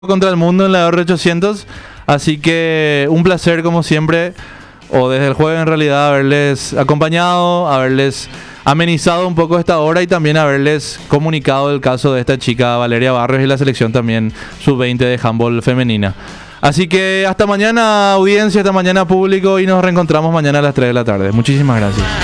contra el mundo en la R800. Así que un placer como siempre, o desde el jueves en realidad, haberles acompañado, haberles amenizado un poco esta hora y también haberles comunicado el caso de esta chica Valeria Barrios y la selección también sub-20 de handball femenina. Así que hasta mañana audiencia, hasta mañana público y nos reencontramos mañana a las 3 de la tarde. Muchísimas gracias.